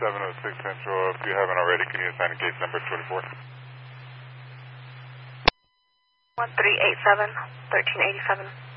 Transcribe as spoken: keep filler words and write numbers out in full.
seven oh six Central. If you haven't already, can you assign a case number twenty-four? one three eight seven, one three eight seven.